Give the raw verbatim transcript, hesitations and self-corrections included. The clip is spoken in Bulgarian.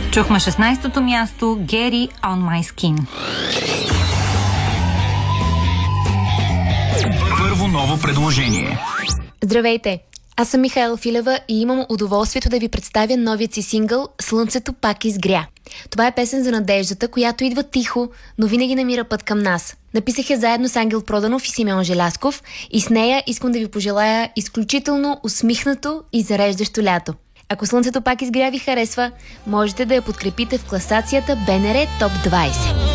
Чухме шестнайсетото място Gary On My Skin. Първо ново предложение. Здравейте! Аз съм Михаела Филева и имам удоволствието да ви представя новият си сингъл "Слънцето пак изгря". Това е песен за надеждата, която идва тихо, но винаги намира път към нас. Написах я заедно с Ангел Проданов и Симеон Желязков и с нея искам да ви пожелая изключително усмихнато и зареждащо лято. Ако "Слънцето пак изгря" ви харесва, можете да я подкрепите в класацията БНР Топ двайсет.